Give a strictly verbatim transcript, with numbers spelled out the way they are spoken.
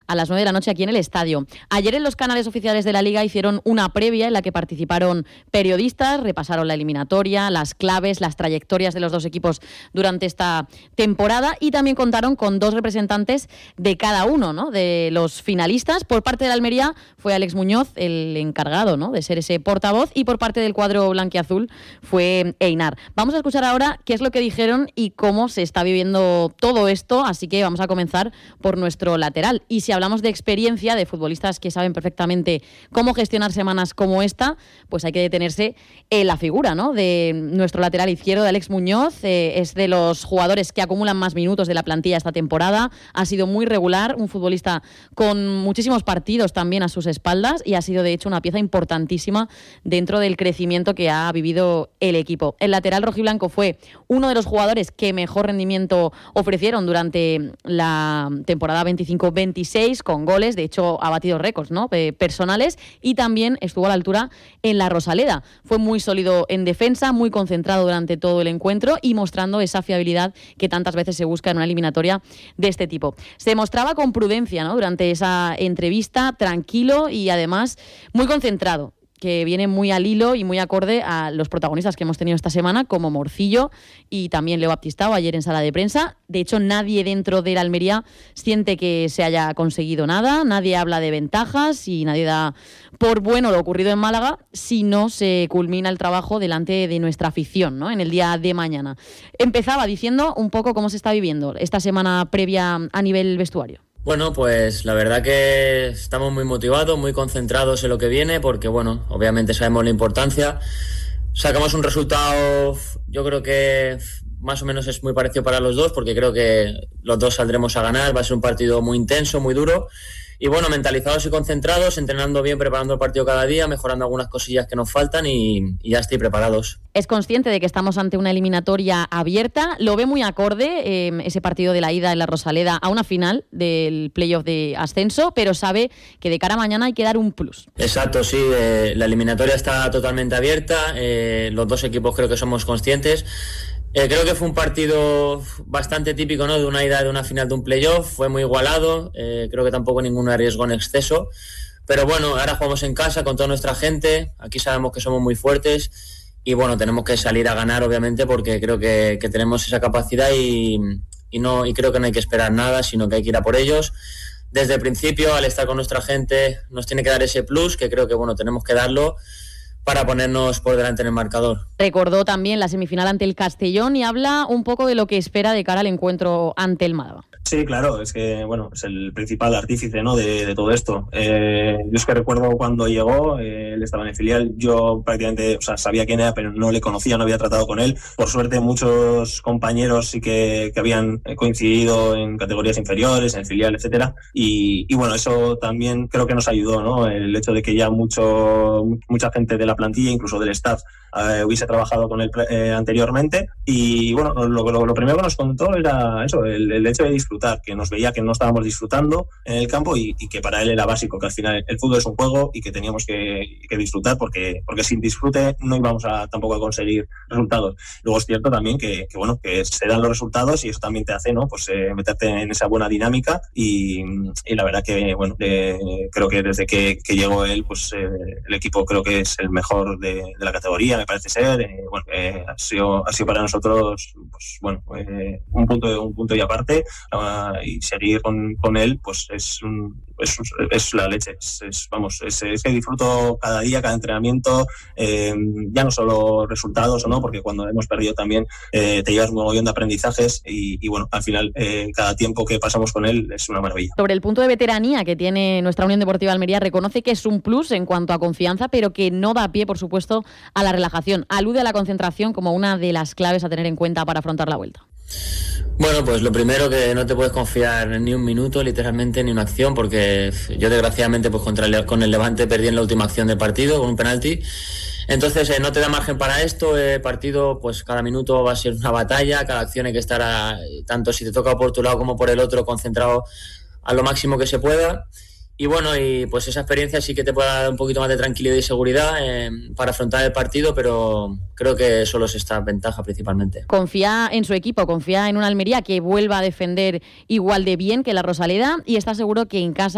a las nueve de la noche aquí en el estadio. Ayer en los canales oficiales de la Liga hicieron una previa en la que participaron periodistas, repasaron la eliminatoria, las claves, las trayectorias de los dos equipos durante esta temporada y también contaron con dos representantes de cada uno, ¿no?, de los finalistas. Por parte de la Almería fue Alex Muñoz, el encargado, ¿no?, de ser ese portavoz, y por parte del cuadro blanquiazul fue Einar. Vamos a escuchar ahora qué es lo que dijeron y cómo se está viviendo todo esto, así que vamos a comenzar por nuestro lateral. Y si hablamos de experiencia, de futbolistas que saben perfectamente cómo gestionar semanas como esta, pues hay que detenerse en la figura, ¿no?, de nuestro lateral izquierdo, de Alex Muñoz. Eh, es de los jugadores que acumulan más minutos de la plantilla esta temporada, ha sido muy regular, un futbolista con muchísimos partidos también a sus espaldas y ha sido de hecho una pieza importantísima dentro del crecimiento que ha vivido el equipo. El lateral rojiblanco fue uno de los jugadores que mejor rendimiento ofrecieron durante la temporada veinticinco veintiséis, con goles, de hecho ha batido récords, ¿no?, eh, personales, y también estuvo a la altura en la Rosaleda. Fue muy sólido en defensa, muy concentrado durante todo el encuentro y mostrando esa fiabilidad que tantas veces se busca en una eliminatoria de este tipo. Se mostraba con prudencia, ¿no?, durante esa entrevista, tranquilo y además muy concentrado, que viene muy al hilo y muy acorde a los protagonistas que hemos tenido esta semana, como Morcillo y también Leo Baptistao ayer en sala de prensa. De hecho, nadie dentro de la Almería siente que se haya conseguido nada, nadie habla de ventajas y nadie da por bueno lo ocurrido en Málaga si no se culmina el trabajo delante de nuestra afición, ¿no?, en el día de mañana. Empezaba diciendo un poco cómo se está viviendo esta semana previa a nivel vestuario. Bueno, pues la verdad que estamos muy motivados, muy concentrados en lo que viene, porque bueno, obviamente sabemos la importancia. Sacamos un resultado, yo creo que más o menos es muy parecido para los dos, porque creo que los dos saldremos a ganar. Va a ser un partido muy intenso, muy duro. Y bueno, mentalizados y concentrados, entrenando bien, preparando el partido cada día, mejorando algunas cosillas que nos faltan y, y ya estoy preparados. Es consciente de que estamos ante una eliminatoria abierta, lo ve muy acorde eh, ese partido de la ida en la Rosaleda a una final del playoff de ascenso, pero sabe que de cara a mañana hay que dar un plus. Exacto, sí, eh, la eliminatoria está totalmente abierta, eh, los dos equipos creo que somos conscientes. Eh, creo que fue un partido bastante típico, ¿no?, de una ida de una final de un playoff. Fue muy igualado, eh, creo que tampoco ninguno arriesgó en exceso, pero bueno, ahora jugamos en casa con toda nuestra gente, aquí sabemos que somos muy fuertes y bueno, tenemos que salir a ganar obviamente, porque creo que, que tenemos esa capacidad y, y, no, y creo que no hay que esperar nada, sino que hay que ir a por ellos. Desde el principio, al estar con nuestra gente, nos tiene que dar ese plus, que creo que bueno, tenemos que darlo para ponernos por delante en el marcador. Recordó también la semifinal ante el Castellón y habla un poco de lo que espera de cara al encuentro ante el Málaga. Sí, claro, es que bueno, es el principal artífice, ¿no?, de, de todo esto. Eh, yo es que recuerdo cuando llegó, eh, él estaba en el filial, yo prácticamente, o sea, sabía quién era, pero no le conocía, no había tratado con él. Por suerte, muchos compañeros sí que, que habían coincidido en categorías inferiores, en el filial, etcétera. Y, y bueno, eso también creo que nos ayudó, ¿no?, el hecho de que ya mucho, mucha gente de la plantilla, incluso del staff, eh, hubiese trabajado con él eh, anteriormente. Y bueno, lo, lo, lo primero que nos contó era eso, el, el hecho de disfrutar, que nos veía que no estábamos disfrutando en el campo y, y que para él era básico, que al final el fútbol es un juego y que teníamos que, que disfrutar, porque, porque sin disfrute no íbamos a, tampoco a conseguir resultados. Luego es cierto también que, que bueno, que se dan los resultados y eso también te hace, ¿no?, pues eh, meterte en esa buena dinámica y, y la verdad que bueno, eh, creo que desde que, que llegó él, pues eh, el equipo creo que es el mejor de, de la categoría, me parece ser. Eh, bueno, eh, ha sido ha sido para nosotros, pues bueno, eh, un punto un punto y aparte. Uh, y seguir con, con él, pues es, un, es, es la leche. Es, es, vamos, es, es que disfruto cada día, cada entrenamiento, eh, ya no solo resultados o no, porque cuando hemos perdido también eh, te llevas un mogollón de aprendizajes y, y bueno, al final eh, cada tiempo que pasamos con él es una maravilla. Sobre el punto de veteranía que tiene nuestra Unión Deportiva Almería, reconoce que es un plus en cuanto a confianza, pero que no da pie, por supuesto, a la relajación. Alude a la concentración como una de las claves a tener en cuenta para afrontar la vuelta. Bueno, pues lo primero, que no te puedes confiar en ni un minuto, literalmente, ni una acción, porque yo desgraciadamente pues contra el, con el Levante perdí en la última acción del partido con un penalti. Entonces eh, no te da margen para esto. El eh, partido, pues cada minuto va a ser una batalla, cada acción hay que estar a, tanto si te toca por tu lado como por el otro, concentrado a lo máximo que se pueda. Y bueno, y pues esa experiencia sí que te puede dar un poquito más de tranquilidad y seguridad eh, para afrontar el partido, pero creo que solo es esta ventaja principalmente. Confía en su equipo, confía en una Almería que vuelva a defender igual de bien que la Rosaleda y está seguro que en casa